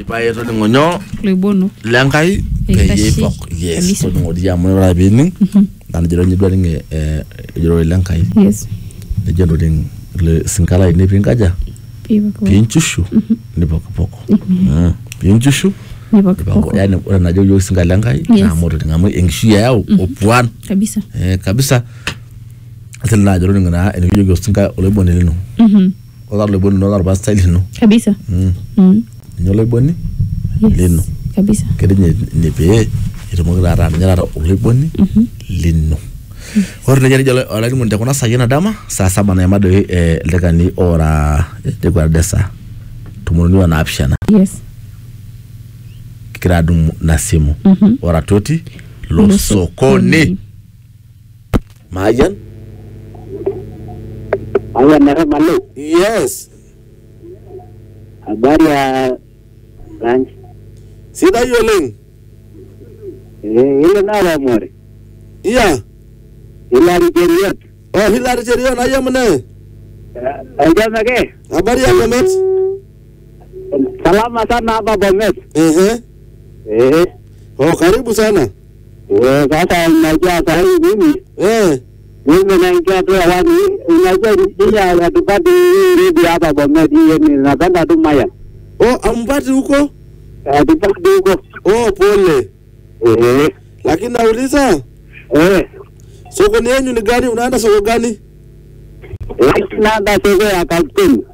ipae to ngonyo Loibono. Lenkai peyipok. Yes. So ngodi ya mo rabini. Dan jero nyi dwari nge jero Lenkai. Yes. De jero ding le sinkala ni pingaja. Pinchushu. Ni poko. Pinchushu. Ni poko. Yani na jojo sinkala Lenkai na moto ngamo engshu yao opwan. Kabisa. Kabisa. Atela jero ngana ene jojo sinka Loibono lino. Oda Loibono no dar ba style no. Kabisa. Nyo Loiboni? Lino. Kabisa. Kedi ne pe ito mo gara nyara Loiboni lino. Ora nyari jalo ora ni munde kuna sayena dama saa 7 na yamado lekani ora de guardesa. Tumununi wana apshana. Yes. Kiradum na simu. Ora toti lo sokoni. Mayan? Ayan na malo. Yes. Habari ya lunch. Sida yoleng. Ile na amore. Iya. Hilary Cheriot. Oh, Hilary Cheriot na yamne. Ajana ke? Habari ya Bomet? Salama sana hapa Bomet. Oh, karibu sana. Sasa najua sahi mimi. Mimi naingia tu hawani. Unajua njia ya tupati ridi hapa Bomet. Yeye napenda tu maya. Oh, ampati huko? Tupati huko. Oh, pole. Lakini nauliza? Soko ni yenyu ni gani? Unaenda soko gani? Naenda soko ya Kakun.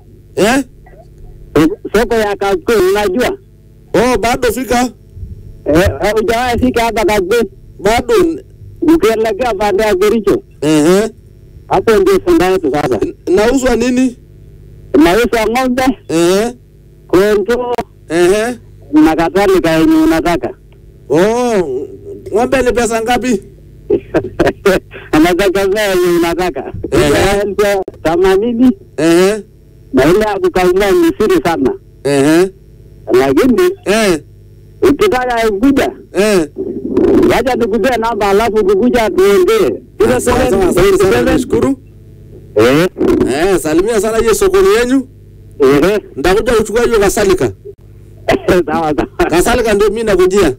Soko ya Kakun, unajua? Oh, bado fika? Hujawahi fika hapa Kakun? Bado. Ukielekea pande ya Kericho. Hapo ndio senda yetu sasa. Nauzwa nini? Nauzwa ng'ombe. Kondoo. Na kadhalika yenye unataka. Oh, ng'ombe ni pesa ngapi? Anataka yenye unataka. 80. Na ile ya kukaua ni siri sana. Lakini ukitaka kuja wacha tukupee namba alafu kukuja tuongee. Bila sana shukuru. Salimia sana hiyo sokoni yenu. Ndakuja kuchukua hiyo Kasalika. Sawa. Kasalika ndio mimi nakujia.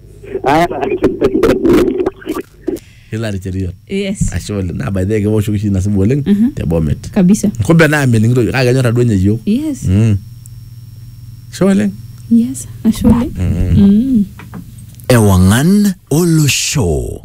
Hilary Cheriot. Yes. Ashole na by the way wo shukishi na simu leng te Bomet. Kabisa. Kumbe na ame ngiro kaga nyota donye yo. Yes. Shole. Yes, ashole. Ewangan Olo Show.